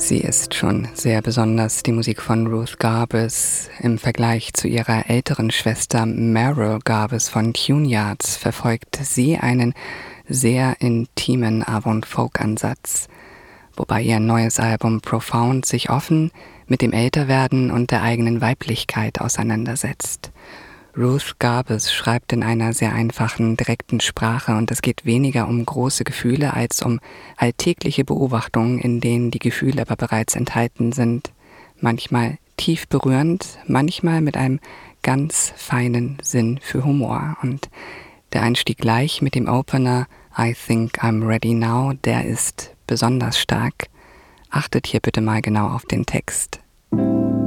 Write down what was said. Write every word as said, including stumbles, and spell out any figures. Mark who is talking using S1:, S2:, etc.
S1: Sie ist schon sehr besonders, die Musik von Ruth Garbus. Im Vergleich zu ihrer älteren Schwester Meryl Garbus von Tuneyards verfolgt sie einen sehr intimen Avant-Folk-Ansatz, wobei ihr neues Album Profound sich offen mit dem Älterwerden und der eigenen Weiblichkeit auseinandersetzt. Ruth Garbus schreibt in einer sehr einfachen, direkten Sprache und es geht weniger um große Gefühle als um alltägliche Beobachtungen, in denen die Gefühle aber bereits enthalten sind. Manchmal tief berührend, manchmal mit einem ganz feinen Sinn für Humor. Und der Einstieg gleich mit dem Opener I Think I'm Ready Now, der ist besonders stark. Achtet hier bitte mal genau auf den Text.